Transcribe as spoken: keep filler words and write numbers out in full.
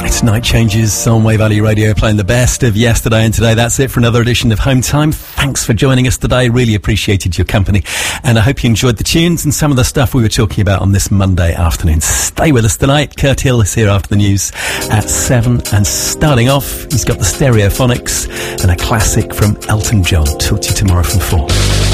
right, Night Changes on Wave Valley Radio, playing the best of yesterday and today. That's it for another edition of Home Time. Thanks for joining us today. Really appreciated your company, and I hope you enjoyed the tunes and some of the stuff we were talking about on this Monday afternoon. Stay with us tonight. Kurt Hill is here after the news at seven, and starting off, he's got the Stereophonics and a classic from Elton John. Talk to you tomorrow from four.